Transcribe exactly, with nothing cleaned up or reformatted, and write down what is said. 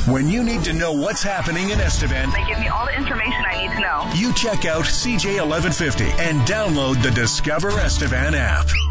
When you need to know what's happening in Estevan, They give me all the information I need to know. you check out C J eleven fifty and download the Discover Estevan app.